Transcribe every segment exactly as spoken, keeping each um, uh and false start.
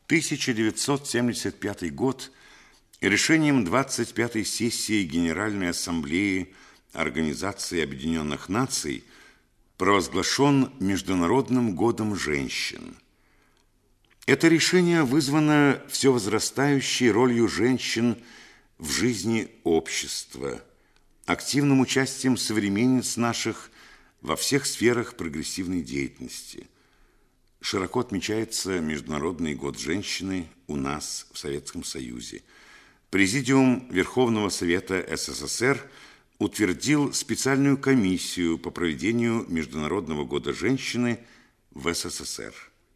тысяча девятьсот семьдесят пятый год решением двадцать пятой сессии Генеральной Ассамблеи Организации Объединенных Наций провозглашен Международным годом женщин. Это решение вызвано все возрастающей ролью женщин в жизни общества, активным участием современниц наших во всех сферах прогрессивной деятельности. Широко отмечается Международный год женщины у нас в Советском Союзе. Президиум Верховного Совета СССР утвердил специальную комиссию по проведению Международного года женщины в СССР.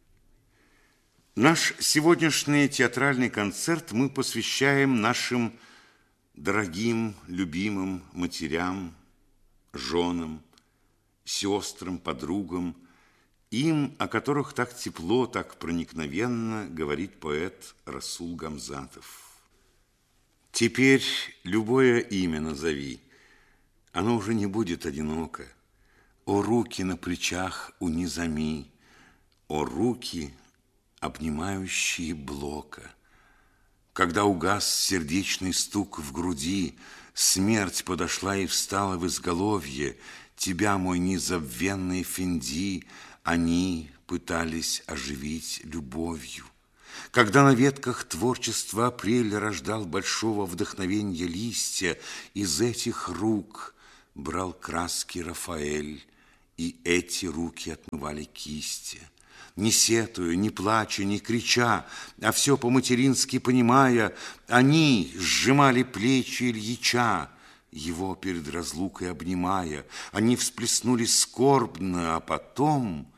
Наш сегодняшний театральный концерт мы посвящаем нашим дорогим, любимым матерям, женам, сестрам, подругам, им, о которых так тепло, так проникновенно говорит поэт Расул Гамзатов. Теперь любое имя назови, оно уже не будет одиноко. О, руки на плечах у Низами, о, руки, обнимающие Блока. Когда угас сердечный стук в груди, смерть подошла и встала в изголовье, тебя, мой незабвенный Фенди, они пытались оживить любовью. Когда на ветках творчества апрель рождал большого вдохновенья листья, из этих рук брал краски Рафаэль, и эти руки отмывали кисти. Не сетуя, не плача, не крича, а все по-матерински понимая, они сжимали плечи Ильича, его перед разлукой обнимая. Они всплеснули скорбно, а потом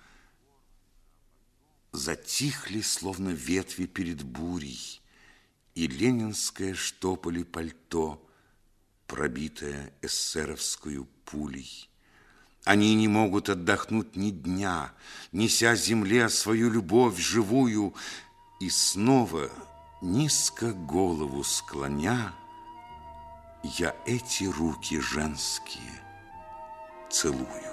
затихли, словно ветви перед бурей, и ленинское штополи пальто, пробитое эсеровскую пулей. Они не могут отдохнуть ни дня, неся земле свою любовь живую, и снова, низко голову склоня, я эти руки женские целую.